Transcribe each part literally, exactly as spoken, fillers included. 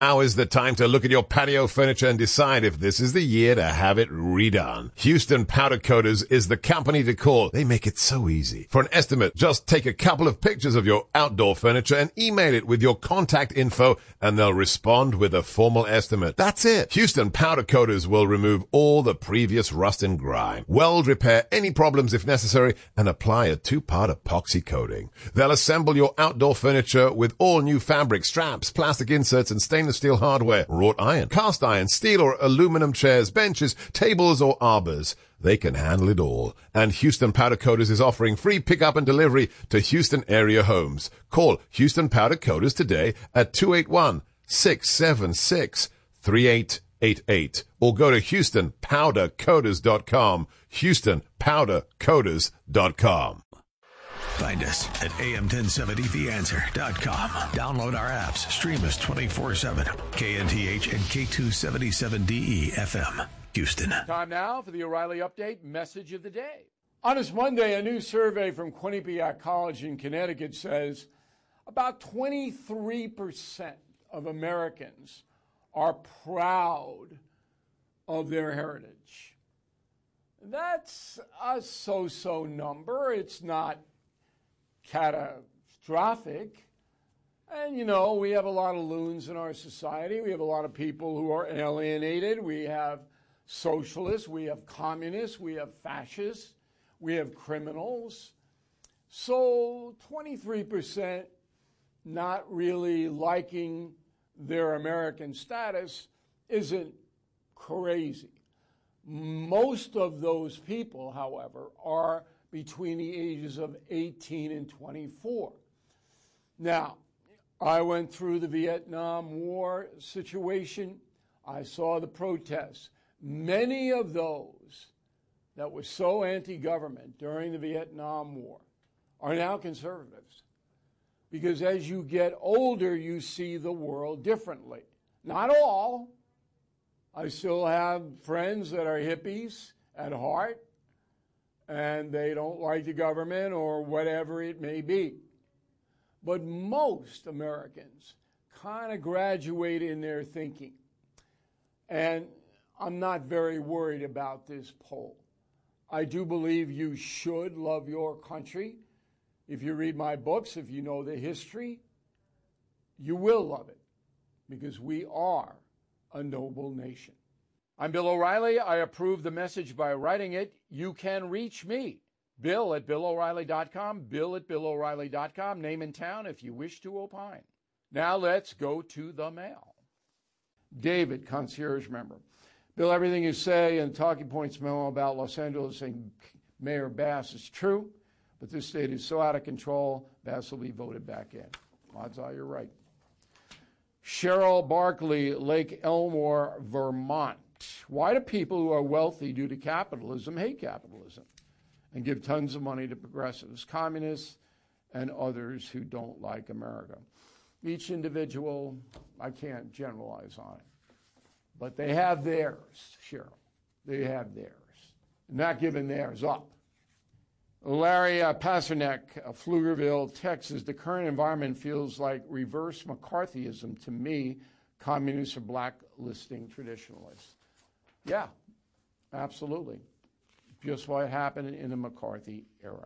Now is the time to look at your patio furniture and decide if this is the year to have it redone. Houston Powder Coaters is the company to call. They make it so easy. For an estimate, just take a couple of pictures of your outdoor furniture and email it with your contact info, and they'll respond with a formal estimate. That's it. Houston Powder Coaters will remove all the previous rust and grime, weld repair any problems if necessary, and apply a two-part epoxy coating. They'll assemble your outdoor furniture with all new fabric, straps, plastic inserts, and stainless steel hardware, wrought iron, cast iron, steel or aluminum chairs, benches, tables, or arbors. They can handle it all. And Houston Powder Coaters is offering free pickup and delivery to Houston area homes. Call Houston Powder Coaters today at two eight one, six seven six, three eight eight eight or go to houston powder coaters dot com. houston powder coaters dot com. Find us at A M ten seventy the answer dot com. Download our apps. Stream us twenty-four seven. K N T H and K two seventy-seven D E F M. Houston. Time now for the O'Reilly Update Message of the Day. On this Monday, a new survey from Quinnipiac College in Connecticut says about twenty-three percent of Americans are proud of their heritage. That's a so-so number. It's not catastrophic. And, you know, we have a lot of loons in our society. We have a lot of people who are alienated. We have socialists. We have communists. We have fascists. We have criminals. So twenty-three percent not really liking their American status isn't crazy. Most of those people, however, are between the ages of eighteen and twenty-four. Now, I went through the Vietnam War situation. I saw the protests. Many of those that were so anti-government during the Vietnam War are now conservatives. Because as you get older, you see the world differently. Not all. I still have friends that are hippies at heart, and they don't like the government or whatever it may be. But most Americans kind of graduate in their thinking. And I'm not very worried about this poll. I do believe you should love your country. If you read my books, if you know the history, you will love it because we are a noble nation. I'm Bill O'Reilly. I approve the message by writing it. You can reach me, Bill at Bill O'Reilly dot com, Bill at Bill O'Reilly dot com, name and town if you wish to opine. Now let's go to the mail. David, concierge member. Bill, everything you say in Talking Points memo about Los Angeles and Mayor Bass is true, but this state is so out of control, Bass will be voted back in. Odds are you're right. Cheryl Barkley, Lake Elmore, Vermont. Why do people who are wealthy due to capitalism hate capitalism and give tons of money to progressives, communists, and others who don't like America? Each individual, I can't generalize on it. But they have theirs, Cheryl. They have theirs. Not giving theirs up. Larry uh, Pasternak, uh, Pflugerville, Texas. The current environment feels like reverse McCarthyism to me. Communists are blacklisting traditionalists. Yeah, absolutely. Just what happened in the McCarthy era.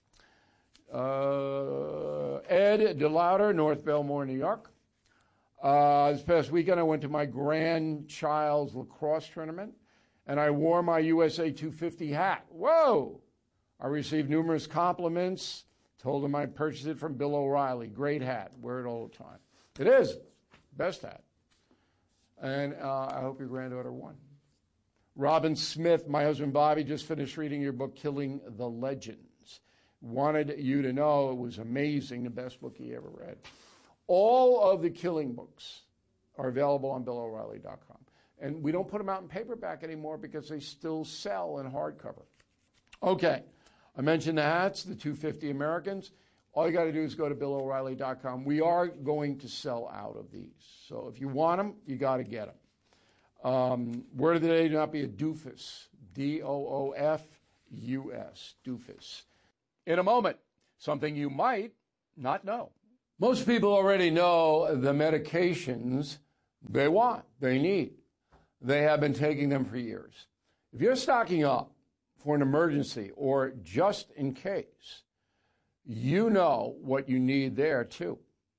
Uh, Ed DeLauder, North Belmore, New York. Uh, this past weekend, I went to my grandchild's lacrosse tournament, and I wore my U S A two fifty hat. Whoa! I received numerous compliments. Told them I purchased it from Bill O'Reilly. Great hat. Wear it all the time. It is. Best hat. And uh, I hope your granddaughter won. Robin Smith, my husband Bobby, just finished reading your book, Killing the Legends. Wanted you to know it was amazing, the best book he ever read. All of the Killing books are available on Bill O'Reilly dot com. And we don't put them out in paperback anymore because they still sell in hardcover. Okay, I mentioned the hats, the two fifty Americans. All you got to do is go to Bill O'Reilly dot com. We are going to sell out of these. So if you want them, you got to get them. Um, word of the day, do not be a doofus. D O O F U S, doofus. In a moment, something you might not know. Most people already know the medications They want, they need. They have been taking them for years. If you're stocking up for an emergency or just in case, you know what you need there too.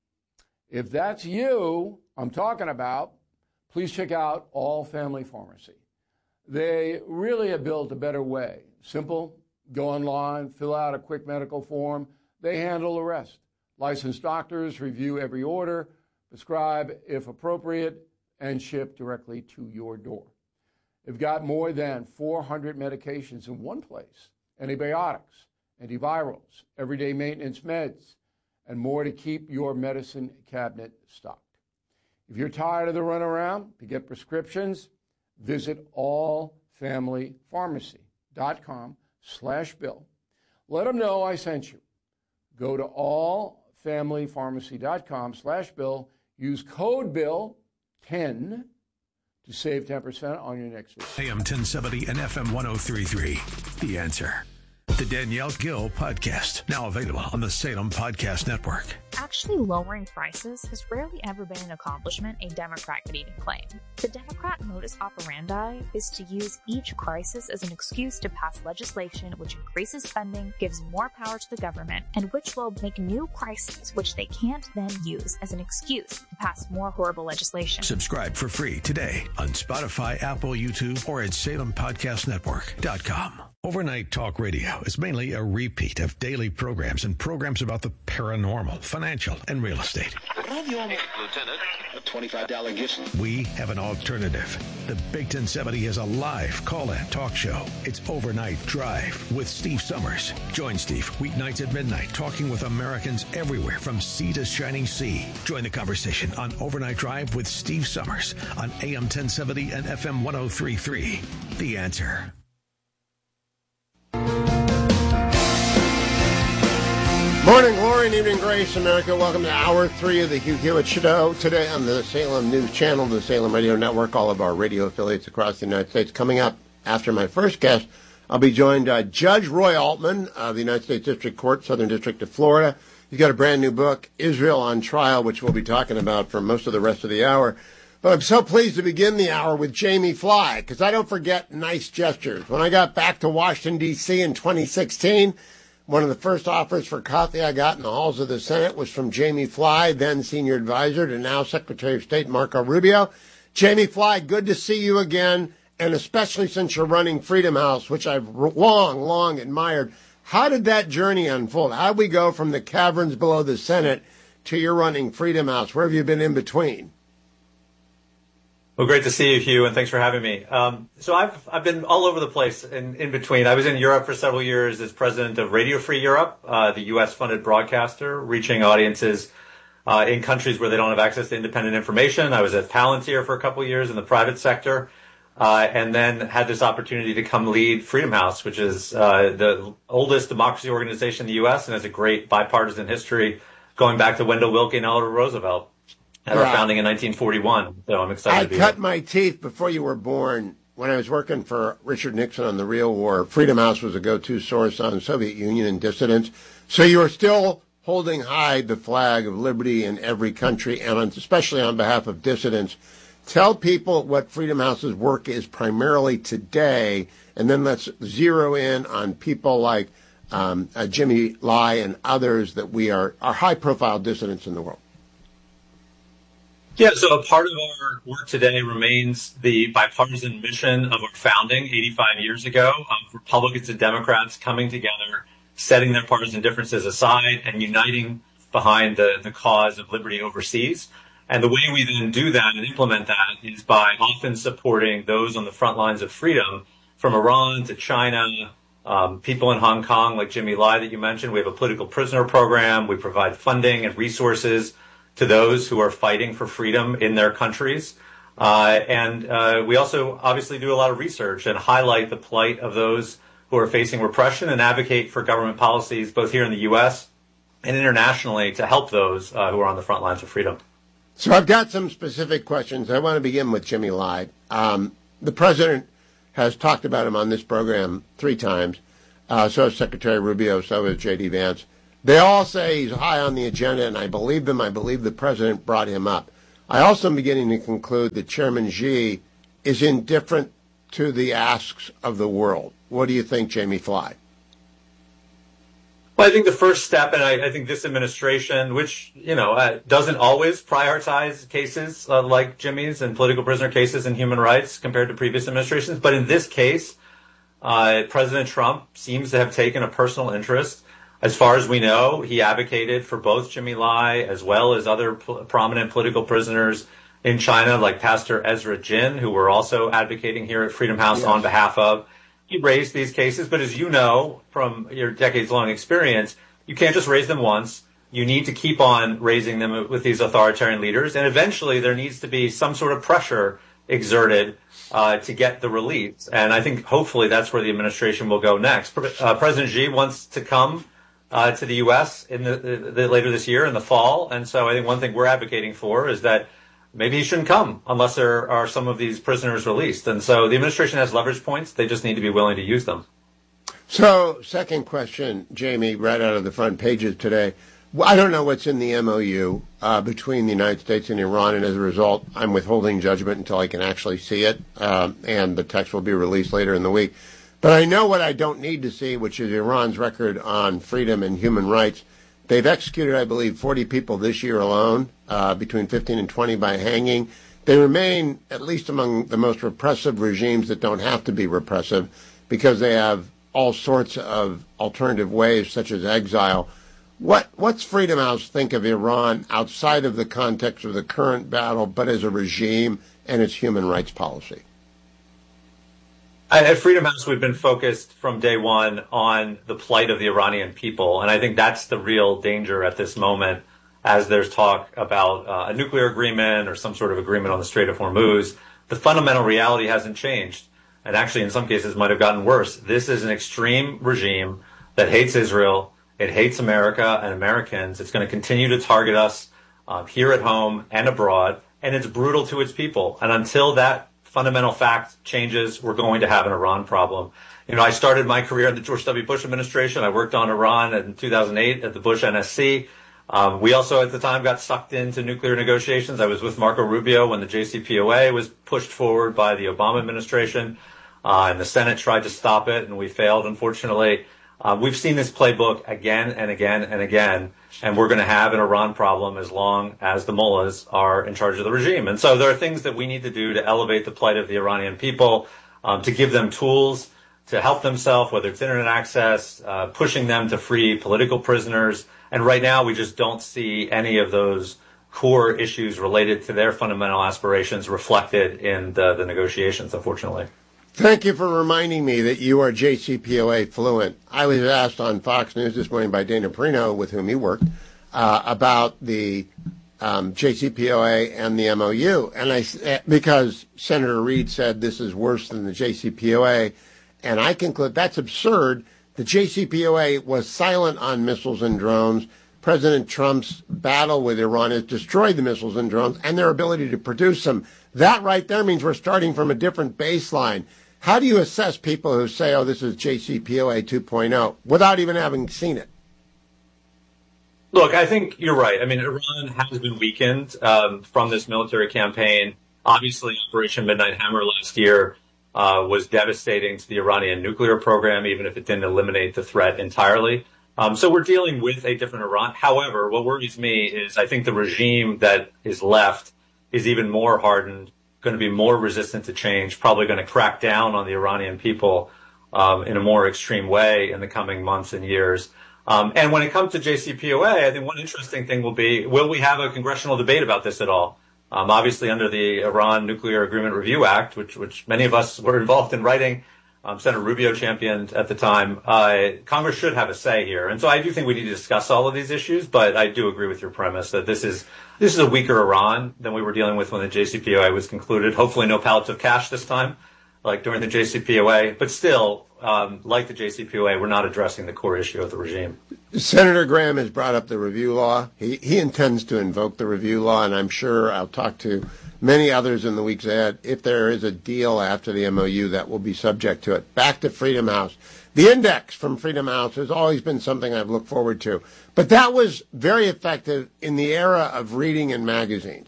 If that's you I'm talking about, please check out All Family Pharmacy. They really have built a better way. Simple, go online, fill out a quick medical form. They handle the rest. Licensed doctors review every order, prescribe if appropriate, and ship directly to your door. They've got more than four hundred medications in one place: antibiotics, antivirals, everyday maintenance meds, and more to keep your medicine cabinet stocked. If you're tired of the runaround, to get prescriptions, visit all family pharmacy dot com slash bill. Let them know I sent you. Go to all family pharmacy dot com slash bill. Use code bill ten to save ten percent on your next visit. A M ten seventy and F M ten thirty-three. The Answer. The Danielle Gill Podcast, now available on the Salem Podcast Network. Actually lowering prices has rarely ever been an accomplishment a Democrat could even claim. The Democrat modus operandi is to use each crisis as an excuse to pass legislation which increases spending, gives more power to the government, and which will make new crises which they can't then use as an excuse to pass more horrible legislation. Subscribe for free today on Spotify, Apple, YouTube, or at salem podcast network dot com. Overnight Talk Radio is mainly a repeat of daily programs and programs about the paranormal, financial, and real estate. Lieutenant, a twenty-five dollars gift. We have an alternative. The Big ten seventy is a live call-in talk show. It's Overnight Drive with Steve Summers. Join Steve weeknights at midnight, talking with Americans everywhere from sea to shining sea. Join the conversation on Overnight Drive with Steve Summers on A M ten seventy and F M ten thirty-three. The Answer. Morning glory and evening grace, America. Welcome to hour three of the Hugh Hewitt Show. Today on the Salem News Channel, the Salem Radio Network, all of our radio affiliates across the United States. Coming up after my first guest, I'll be joined by Judge Roy Altman of the United States District Court, Southern District of Florida. He's got a brand new book, Israel on Trial, which we'll be talking about for most of the rest of the hour. But I'm so pleased to begin the hour with Jamie Fly, because I don't forget nice gestures. When I got back to Washington, D C in twenty sixteen, one of the first offers for coffee I got in the halls of the Senate was from Jamie Fly, then senior advisor to now Secretary of State Marco Rubio. Jamie Fly, good to see you again, and especially since you're running Freedom House, which I've long, long admired. How did that journey unfold? How did we go from the caverns below the Senate to your running Freedom House? Where have you been in between? Well, great to see you, Hugh, and thanks for having me. Um, so I've I've been all over the place in, in between. I was in Europe for several years as president of Radio Free Europe, uh, the U S-funded broadcaster, reaching audiences uh, in countries where they don't have access to independent information. I was at Palantir for a couple of years in the private sector, uh, and then had this opportunity to come lead Freedom House, which is uh, the oldest democracy organization in the U S and has a great bipartisan history going back to Wendell Willkie and Eleanor Roosevelt. At our founding in nineteen forty-one, so I'm excited I to be cut here. my teeth before you were born when I was working for Richard Nixon on the Real War. Freedom House was a go-to source on Soviet Union and dissidents. So you are still holding high the flag of liberty in every country, and on, especially on behalf of dissidents. Tell people what Freedom House's work is primarily today, and then let's zero in on people like um, uh, Jimmy Lai and others that we are, are high-profile dissidents in the world. Yeah, so a part of our work today remains the bipartisan mission of our founding eighty-five years ago of Republicans and Democrats coming together, setting their partisan differences aside and uniting behind the, the cause of liberty overseas. And the way we then do that and implement that is by often supporting those on the front lines of freedom, from Iran to China, um, people in Hong Kong like Jimmy Lai that you mentioned. We have a political prisoner program. We provide funding and resources to those who are fighting for freedom in their countries. Uh, and uh, we also obviously do a lot of research and highlight the plight of those who are facing repression and advocate for government policies both here in the U S and internationally to help those uh, who are on the front lines of freedom. So I've got some specific questions. I want to begin with Jimmy Lai. Um, the president has talked about him on this program three times. Uh, so has Secretary Rubio, so has J D. Vance. They all say he's high on the agenda, and I believe them. I believe the president brought him up. I also am beginning to conclude that Chairman Xi is indifferent to the asks of the world. What do you think, Jamie Fly? Well, I think the first step, and I, I think this administration, which, you know, uh, doesn't always prioritize cases uh, like Jimmy's and political prisoner cases and human rights compared to previous administrations, but in this case, uh, President Trump seems to have taken a personal interest. As far as we know, he advocated for both Jimmy Lai as well as other pl- prominent political prisoners in China, like Pastor Ezra Jin, who we're also advocating here at Freedom House yes. on behalf of. He raised these cases, but as you know from your decades-long experience, you can't just raise them once. You need to keep on raising them with these authoritarian leaders, and eventually there needs to be some sort of pressure exerted uh, to get the release. And I think hopefully that's where the administration will go next. Uh, President Xi wants to come uh, to the U S in the, the, the later this year in the fall, and so I think one thing we're advocating for is that maybe he shouldn't come unless there are some of these prisoners released. And so the administration has leverage points. They just need to be willing to use them. So, second question, Jamie, right out of the front pages today. I don't know what's in the M O U uh, between the United States and Iran, and as a result, I'm withholding judgment until I can actually see it, um, and the text will be released later in the week. But I know what I don't need to see, which is Iran's record on freedom and human rights. They've executed, I believe, forty people this year alone, uh, between fifteen and twenty by hanging. They remain, at least among the most repressive regimes that don't have to be repressive, because they have all sorts of alternative ways, such as exile. What What's Freedom House think of Iran outside of the context of the current battle, but as a regime and its human rights policy? At Freedom House, we've been focused from day one on the plight of the Iranian people, and I think that's the real danger at this moment as there's talk about uh, a nuclear agreement or some sort of agreement on the Strait of Hormuz. The fundamental reality hasn't changed, and actually in some cases might have gotten worse. This is an extreme regime that hates Israel, it hates America and Americans. It's going to continue to target us uh, here at home and abroad, and it's brutal to its people. And until that fundamental fact changes, we're going to have an Iran problem. You know, I started my career in the George W. Bush administration. I worked on Iran in two thousand eight at the Bush N S C. Um, we also at the time got sucked into nuclear negotiations. I was with Marco Rubio when the J C P O A was pushed forward by the Obama administration, uh, and the Senate tried to stop it, and we failed, unfortunately. Uh, we've seen this playbook again and again and again, and we're going to have an Iran problem as long as the mullahs are in charge of the regime. And so there are things that we need to do to elevate the plight of the Iranian people, um, to give them tools to help themselves, whether it's internet access, uh, pushing them to free political prisoners. And right now we just don't see any of those core issues related to their fundamental aspirations reflected in the, the negotiations, unfortunately. Thank you for reminding me that you are J C P O A fluent. I was asked on Fox News this morning by Dana Perino, with whom he worked, uh, about the um, J C P O A and the M O U, and I because Senator Reid said this is worse than the J C P O A, and I conclude that's absurd. The J C P O A was silent on missiles and drones. President Trump's battle with Iran has destroyed the missiles and drones and their ability to produce them. That right there means we're starting from a different baseline. How do you assess people who say, oh, this is J C P O A two point oh, without even having seen it? Look, I think you're right. I mean, Iran has been weakened um, from this military campaign. Obviously, Operation Midnight Hammer last year uh, was devastating to the Iranian nuclear program, even if it didn't eliminate the threat entirely. Um, so we're dealing with a different Iran. However, what worries me is I think the regime that is left is even more hardened, going to be more resistant to change, probably going to crack down on the Iranian people um, in a more extreme way in the coming months and years. Um, and when it comes to J C P O A, I think one interesting thing will be, will we have a congressional debate about this at all? Um, obviously, under the Iran Nuclear Agreement Review Act, which, which many of us were involved in writing, um, Senator Rubio championed at the time, uh, Congress should have a say here. And so I do think we need to discuss all of these issues, but I do agree with your premise that this is this is a weaker Iran than we were dealing with when the J C P O A was concluded. Hopefully no pallets of cash this time, like during the J C P O A. But still, um, like the J C P O A, we're not addressing the core issue of the regime. Senator Graham has brought up the review law. He, he intends to invoke the review law, and I'm sure I'll talk to many others in the weeks ahead. If there is a deal after the M O U, that will be subject to it. Back to Freedom House. The index from Freedom House has always been something I've looked forward to. But that was very effective in the era of reading in magazines.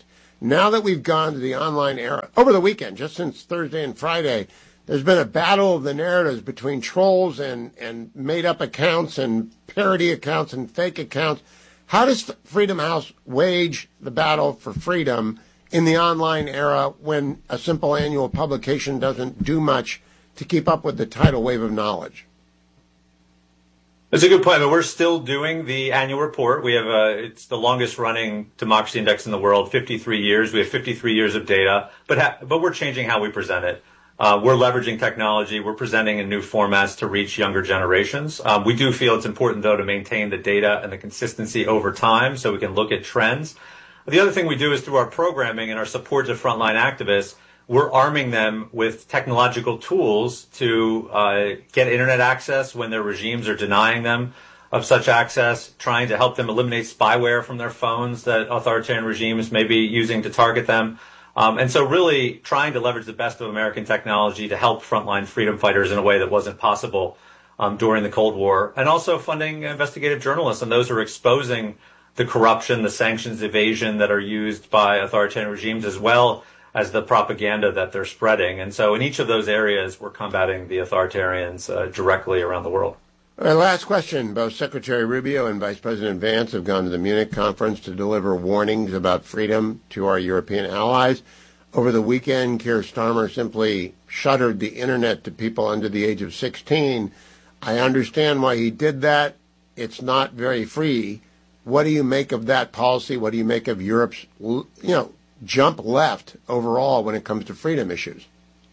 Now that we've gone to the online era, over the weekend, just since Thursday and Friday, there's been a battle of the narratives between trolls and, and made-up accounts and parody accounts and fake accounts. How does Freedom House wage the battle for freedom in the online era when a simple annual publication doesn't do much to keep up with the tidal wave of knowledge? That's a good point, but we're still doing the annual report. We have a, it's the longest running democracy index in the world, fifty-three years. We have fifty-three years of data, but ha- but we're changing how we present it. Uh, we're leveraging technology. We're presenting in new formats to reach younger generations. Um, we do feel it's important, though, to maintain the data and the consistency over time so we can look at trends. The other thing we do is through our programming and our support to frontline activists, we're arming them with technological tools to uh, get internet access when their regimes are denying them of such access, trying to help them eliminate spyware from their phones that authoritarian regimes may be using to target them. Um, and so really trying to leverage the best of American technology to help frontline freedom fighters in a way that wasn't possible um, during the Cold War. And also funding investigative journalists and those who are exposing the corruption, the sanctions evasion that are used by authoritarian regimes, as well as the propaganda that they're spreading. And so in each of those areas, we're combating the authoritarians uh, directly around the world. All right, last question. Both Secretary Rubio and Vice President Vance have gone to the Munich conference to deliver warnings about freedom to our European allies. Over the weekend, Keir Starmer simply shuttered the Internet to people under the age of sixteen. I understand why he did that. It's not very free. What do you make of that policy? What do you make of Europe's, you know, jump left overall when it comes to freedom issues?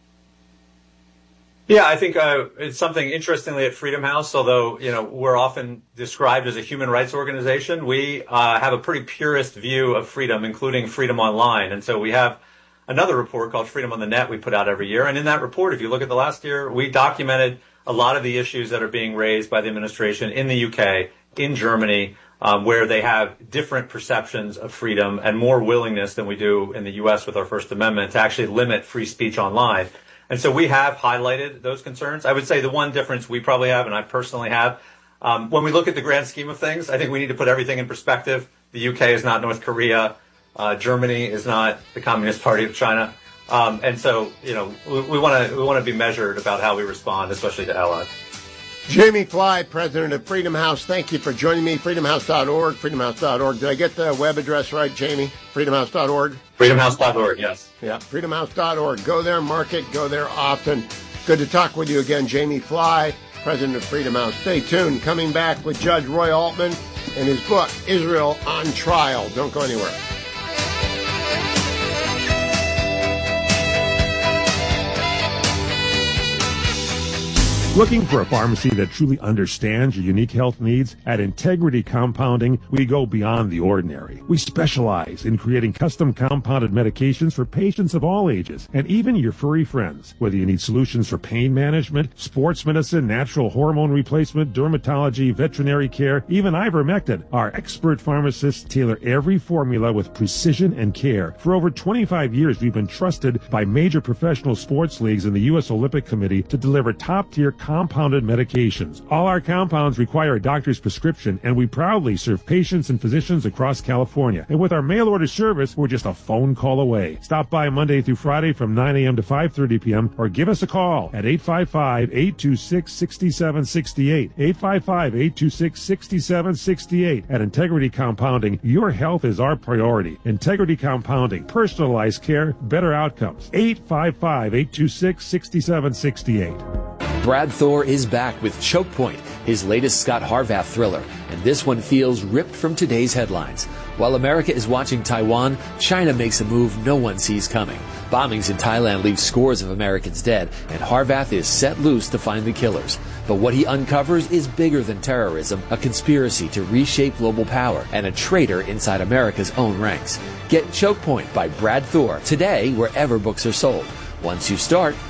Yeah, I think uh, it's something, interestingly, at Freedom House, although, you know, we're often described as a human rights organization, we uh, have a pretty purist view of freedom, including freedom online. And so we have another report called Freedom on the Net we put out every year. And in that report, if you look at the last year, we documented a lot of the issues that are being raised by the administration in the U K, in Germany, um, where they have different perceptions of freedom and more willingness than we do in the U S with our First Amendment to actually limit free speech online. And so we have highlighted those concerns. I would say the one difference we probably have, and I personally have, um, when we look at the grand scheme of things, I think we need to put everything in perspective. The U K is not North Korea. Uh, Germany is not the Communist Party of China. Um, and so, you know, we want to we want to be measured about how we respond, especially to allies. Jamie Fly, president of Freedom House, thank you for joining me. freedom house dot org, freedom house dot org. Did I get the web address right, Jamie? freedom house dot org? freedom house dot org, yes. Yeah, freedom house dot org. Go there, mark it, go there often. Good to talk with you again, Jamie Fly, president of Freedom House. Stay tuned. Coming back with Judge Roy Altman and his book, Israel on Trial. Don't go anywhere. Looking for a pharmacy that truly understands your unique health needs? At Integrity Compounding, we go beyond the ordinary. We specialize in creating custom compounded medications for patients of all ages, and even your furry friends. Whether you need solutions for pain management, sports medicine, natural hormone replacement, dermatology, veterinary care, even ivermectin, our expert pharmacists tailor every formula with precision and care. For over twenty-five years, we've been trusted by major professional sports leagues and the U S Olympic Committee to deliver top-tier compounded medications. All our compounds require a doctor's prescription, and we proudly serve patients and physicians across California. And with our mail order service, we're just a phone call away. Stop by Monday through Friday from nine a.m. to five thirty p.m. or give us a call at eight five five, eight two six, six seven six eight. eight five five, eight two six, six seven six eight. At Integrity Compounding, your health is our priority. Integrity Compounding, personalized care, better outcomes. eight five five, eight two six, six seven six eight. Brad Thor is back with Choke Point, his latest Scott Harvath thriller, and this one feels ripped from today's headlines. While America is watching Taiwan, China makes a move no one sees coming. Bombings in Thailand leave scores of Americans dead, and Harvath is set loose to find the killers. But what he uncovers is bigger than terrorism, a conspiracy to reshape global power, and a traitor inside America's own ranks. Get Choke Point by Brad Thor today wherever books are sold. Once you start,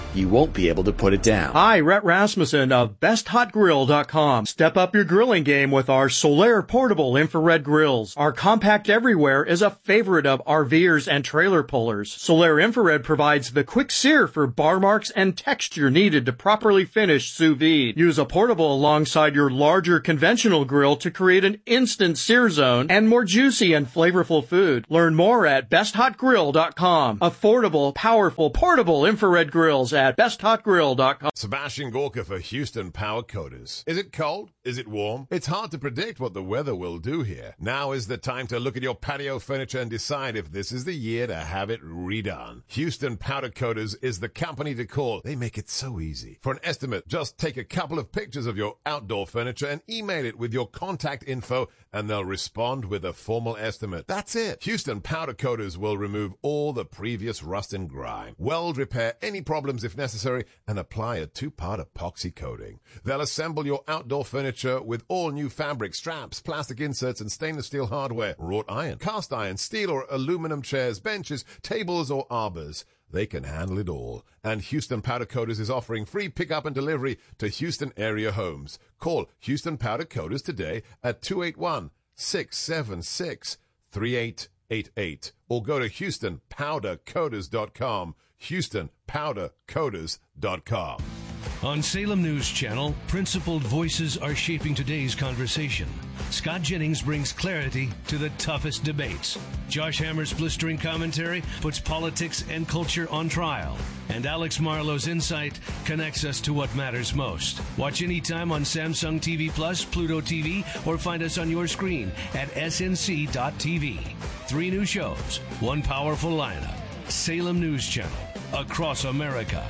you won't be able to put it down. Hi, Rhett Rasmussen of best hot grill dot com. Step up your grilling game with our Solaire portable infrared grills. Our compact everywhere is a favorite of RVers and trailer pullers. Solaire infrared provides the quick sear for bar marks and texture needed to properly finish sous vide. Use a portable alongside your larger conventional grill to create an instant sear zone and more juicy and flavorful food. Learn more at best hot grill dot com. Affordable, powerful, portable infrared grills at best hot grill dot com. Sebastian Gorka for Houston Power Coaters. Is it cold? Is it warm? It's hard to predict what the weather will do here. Now is the time to look at your patio furniture and decide if this is the year to have it redone. Houston Powder Coaters is the company to call. They make it so easy. For an estimate, just take a couple of pictures of your outdoor furniture and email it with your contact info, and they'll respond with a formal estimate. That's it. Houston Powder Coaters will remove all the previous rust and grime, weld repair any problems if necessary, and apply a two-part epoxy coating. They'll assemble your outdoor furniture with all new fabric, straps, plastic inserts, and stainless steel hardware, wrought iron, cast iron, steel or aluminum chairs, benches, tables, or arbors. They can handle it all. And Houston Powder Coaters is offering free pickup and delivery to Houston area homes. Call Houston Powder Coaters today at two eight one, six seven six, three eight eight eight or go to houston powder coaters dot com. houston powder coaters dot com. On Salem News Channel, principled voices are shaping today's conversation. Scott Jennings brings clarity to the toughest debates. Josh Hammer's blistering commentary puts politics and culture on trial. And Alex Marlowe's insight connects us to what matters most. Watch anytime on Samsung T V Plus, Pluto T V, or find us on your screen at S N C dot T V. Three new shows, one powerful lineup. Salem News Channel, across America.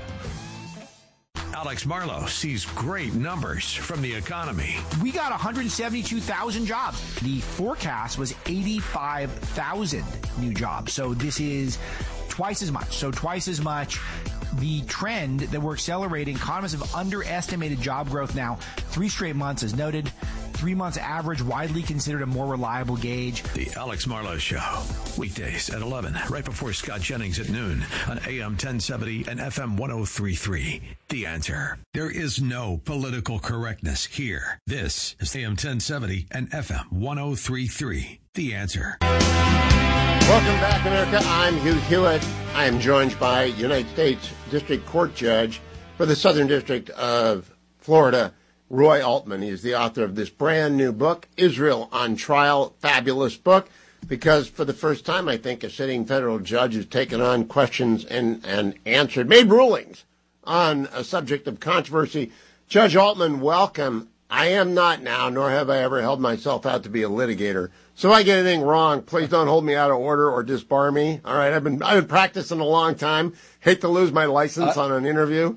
Alex Marlowe sees great numbers from the economy. We got one hundred seventy-two thousand jobs. The forecast was eighty-five thousand new jobs. So this is twice as much. So twice as much. The trend that we're accelerating, economists have underestimated job growth now three straight months, as noted. Three months average, widely considered a more reliable gauge. The Alex Marlowe Show, weekdays at eleven, right before Scott Jennings at noon on A M ten seventy and F M one oh three point three. The Answer. There is no political correctness here. This is A M ten seventy and F M one oh three point three. The Answer. Welcome back, America. I'm Hugh Hewitt. I am joined by United States District Court Judge for the Southern District of Florida, Roy Altman. He is the author of this brand new book, Israel on Trial. Fabulous book, because for the first time, I think, a sitting federal judge has taken on questions and, and answered, made rulings on a subject of controversy. Judge Altman, welcome. I am not now, nor have I ever held myself out to be a litigator. So if I get anything wrong, please don't hold me out of order or disbar me. All right, I've been I've been practicing a long time. Hate to lose my license uh, on an interview.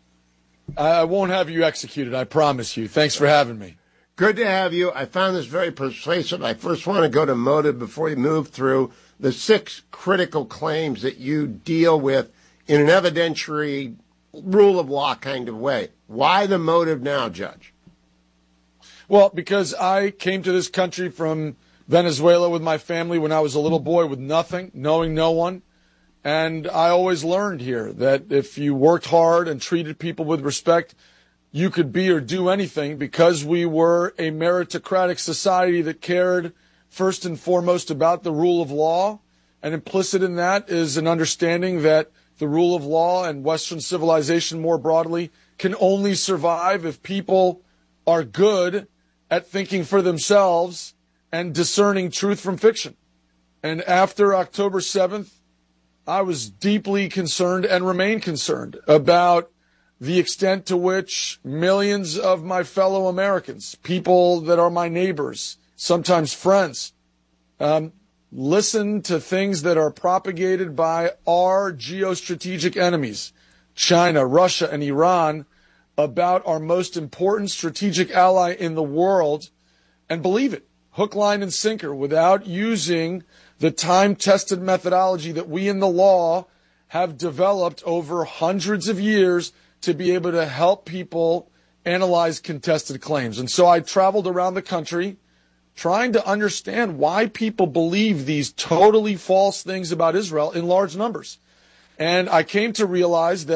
I won't have you executed, I promise you. Thanks for having me. Good to have you. I found this very persuasive. I first want to go to motive before you move through the six critical claims that you deal with in an evidentiary rule of law kind of way. Why the motive now, Judge? Well, because I came to this country from Venezuela with my family when I was a little boy with nothing, knowing no one. And I always learned here that if you worked hard and treated people with respect, you could be or do anything, because we were a meritocratic society that cared first and foremost about the rule of law. And implicit in that is an understanding that the rule of law and Western civilization more broadly can only survive if people are good at thinking for themselves and discerning truth from fiction. And after October seventh, I was deeply concerned and remain concerned about the extent to which millions of my fellow Americans, people that are my neighbors, sometimes friends, um, listen to things that are propagated by our geostrategic enemies, China, Russia, and Iran, about our most important strategic ally in the world, and believe it, hook, line, and sinker, without using the time-tested methodology that we in the law have developed over hundreds of years to be able to help people analyze contested claims. And so I traveled around the country trying to understand why people believe these totally false things about Israel in large numbers. And I came to realize that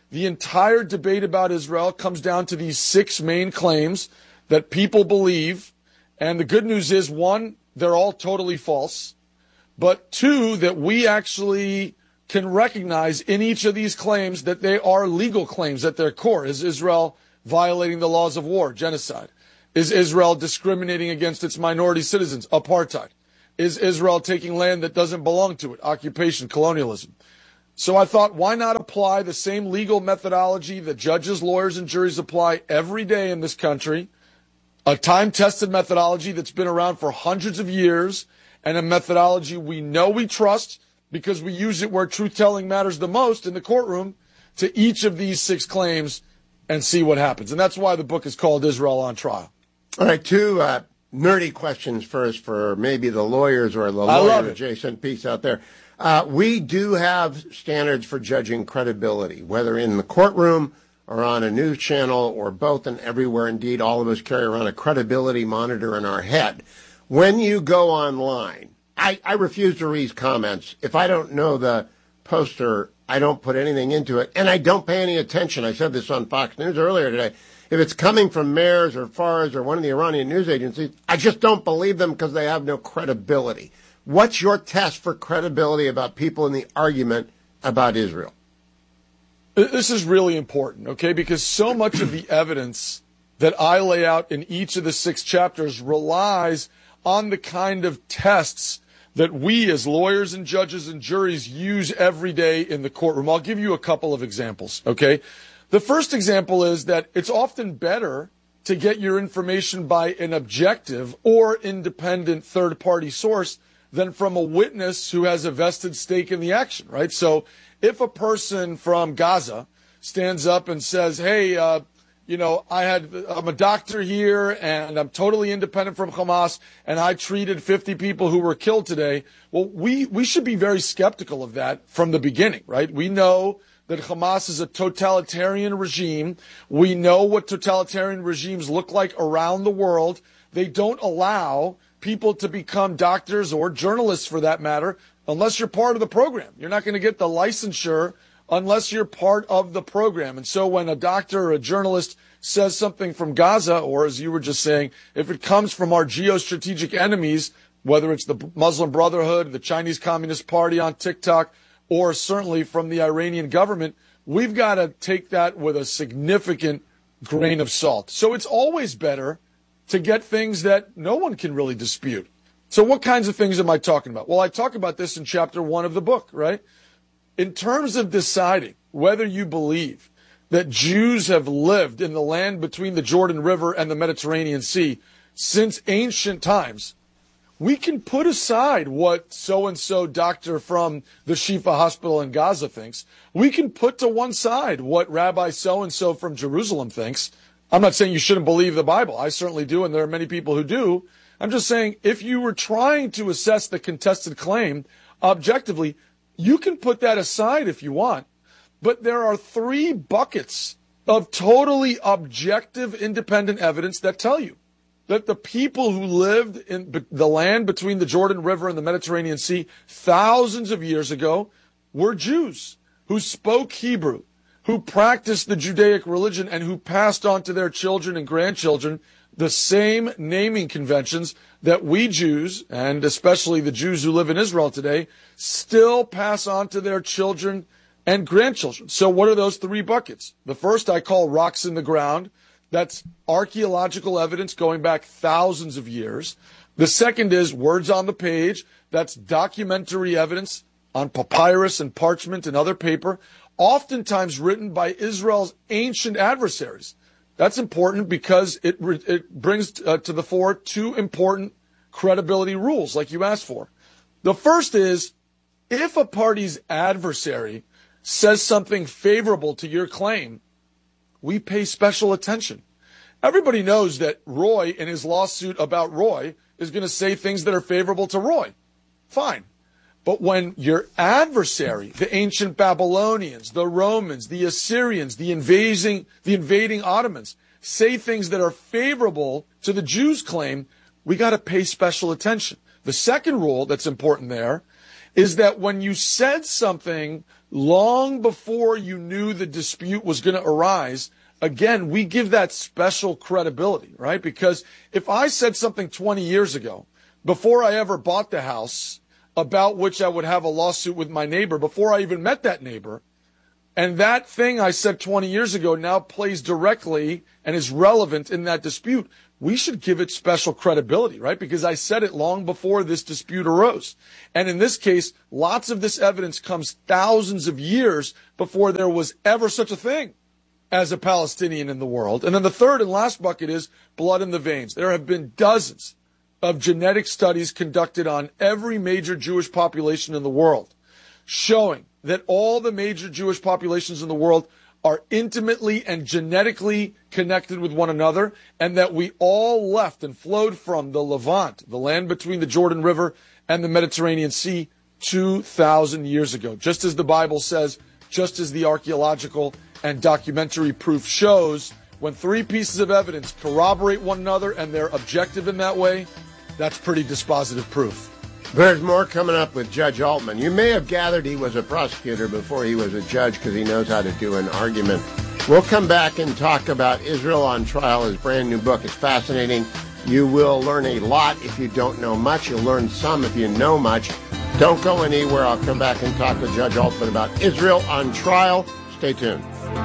The entire debate about Israel comes down to these six main claims that people believe. And the good news is, one, they're all totally false. But two, that we actually can recognize in each of these claims that they are legal claims at their core. Is Israel violating the laws of war, genocide? Is Israel discriminating against its minority citizens, apartheid? Is Israel taking land that doesn't belong to it, occupation, colonialism? So I thought, why not apply the same legal methodology that judges, lawyers, and juries apply every day in this country, a time-tested methodology that's been around for hundreds of years, and a methodology we know we trust because we use it where truth-telling matters the most in the courtroom, to each of these six claims and see what happens. And that's why the book is called Israel on Trial. All right, two uh, nerdy questions first for maybe the lawyers or the lawyer-adjacent piece out there. Uh, we do have standards for judging credibility, whether in the courtroom or on a news channel or both, and everywhere. Indeed, all of us carry around a credibility monitor in our head. When you go online, I, I refuse to read comments. If I don't know the poster, I don't put anything into it, and I don't pay any attention. I said this on Fox News earlier today. If it's coming from Meirs or Fars or one of the Iranian news agencies, I just don't believe them because they have no credibility. What's your test for credibility about people in the argument about Israel? This is really important, okay, because so much of the evidence that I lay out in each of the six chapters relies on the kind of tests that we as lawyers and judges and juries use every day in the courtroom. I'll give you a couple of examples, okay? The first example is that it's often better to get your information by an objective or independent third-party source than from a witness who has a vested stake in the action, right? So if a person from Gaza stands up and says, hey, uh, you know, I had, I'm a doctor here and I'm totally independent from Hamas and I treated fifty people who were killed today. Well, we, we should be very skeptical of that from the beginning, right? We know that Hamas is a totalitarian regime. We know what totalitarian regimes look like around the world. They don't allow people to become doctors or journalists, for that matter, unless you're part of the program. You're not going to get the licensure unless you're part of the program. And so when a doctor or a journalist says something from Gaza, or as you were just saying, if it comes from our geostrategic enemies, whether it's the Muslim Brotherhood, the Chinese Communist Party on TikTok, or certainly from the Iranian government, we've got to take that with a significant grain of salt. So it's always better to get things that no one can really dispute. So what kinds of things am I talking about? Well, I talk about this in chapter one of the book, right? In terms of deciding whether you believe that Jews have lived in the land between the Jordan River and the Mediterranean Sea since ancient times, we can put aside what so-and-so doctor from the Shifa Hospital in Gaza thinks. We can put to one side what Rabbi so-and-so from Jerusalem thinks. I'm not saying you shouldn't believe the Bible. I certainly do, and there are many people who do. I'm just saying if you were trying to assess the contested claim objectively, you can put that aside if you want. But there are three buckets of totally objective, independent evidence that tell you that the people who lived in the land between the Jordan River and the Mediterranean Sea thousands of years ago were Jews who spoke Hebrew, who practiced the Judaic religion, and who passed on to their children and grandchildren the same naming conventions that we Jews, and especially the Jews who live in Israel today, still pass on to their children and grandchildren. So what are those three buckets? The first I call rocks in the ground. That's archaeological evidence going back thousands of years. The second is words on the page. That's documentary evidence on papyrus and parchment and other paper, oftentimes written by Israel's ancient adversaries. That's important because it it brings uh, to the fore two important credibility rules, like you asked for. The first is, if a party's adversary says something favorable to your claim, we pay special attention. Everybody knows that Roy, in his lawsuit about Roy, is going to say things that are favorable to Roy. Fine. But when your adversary, the ancient Babylonians, the Romans, the Assyrians, the invading, the invading Ottomans, say things that are favorable to the Jews' claim, we got to pay special attention. The second rule that's important there is that when you said something long before you knew the dispute was going to arise, again, we give that special credibility, right? Because if I said something twenty years ago, before I ever bought the house, about which I would have a lawsuit with my neighbor, before I even met that neighbor, and that thing I said twenty years ago now plays directly and is relevant in that dispute, we should give it special credibility, right? Because I said it long before this dispute arose. And in this case, lots of this evidence comes thousands of years before there was ever such a thing as a Palestinian in the world. And then the third and last bucket is blood in the veins. There have been dozens of genetic studies conducted on every major Jewish population in the world, showing that all the major Jewish populations in the world are intimately and genetically connected with one another, and that we all left and flowed from the Levant, the land between the Jordan River and the Mediterranean Sea, two thousand years ago. Just as the Bible says, just as the archaeological and documentary proof shows, when three pieces of evidence corroborate one another and they're objective in that way, that's pretty dispositive proof. There's more coming up with Judge Altman. You may have gathered he was a prosecutor before he was a judge because he knows how to do an argument. We'll come back and talk about Israel on Trial, his brand new book. It's fascinating. You will learn a lot if you don't know much. You'll learn some if you know much. Don't go anywhere. I'll come back and talk with Judge Altman about Israel on Trial. Stay tuned.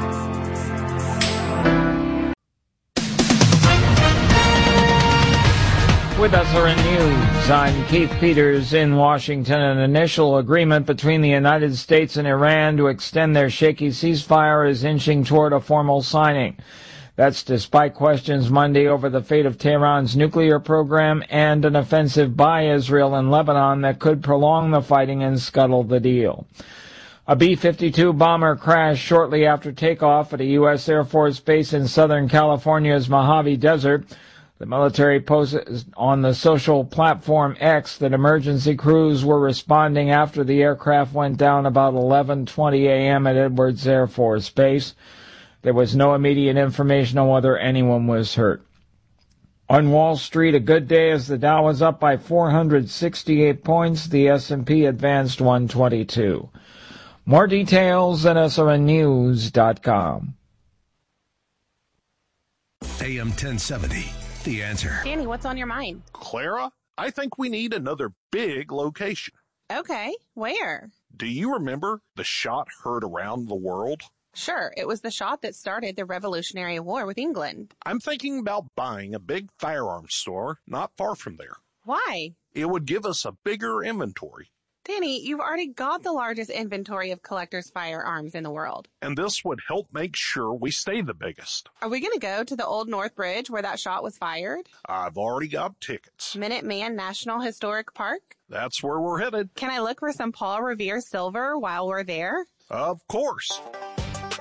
With S R N News, I'm Keith Peters in Washington. An initial agreement between the United States and Iran to extend their shaky ceasefire is inching toward a formal signing. That's despite questions Monday over the fate of Tehran's nuclear program and an offensive by Israel in Lebanon that could prolong the fighting and scuttle the deal. A B fifty-two bomber crashed shortly after takeoff at a U S Air Force base in Southern California's Mojave Desert. The military posted on the social platform X that emergency crews were responding after the aircraft went down about eleven twenty a.m. at Edwards Air Force Base. There was no immediate information on whether anyone was hurt. On Wall Street, a good day as the Dow was up by four hundred sixty-eight points. The S and P advanced one twenty-two. More details at S R N news dot com. A M ten seventy. The Answer. Danny, what's on your mind? Clara, I think we need another big location. Okay, where? Do you remember the shot heard around the world? Sure, it was the shot that started the Revolutionary War with England. I'm thinking about buying a big firearms store not far from there. Why? It would give us a bigger inventory. Danny, you've already got the largest inventory of collectors' firearms in the world. And this would help make sure we stay the biggest. Are we going to go to the Old North Bridge where that shot was fired? I've already got tickets. Minuteman National Historic Park? That's where we're headed. Can I look for some Paul Revere silver while we're there? Of course.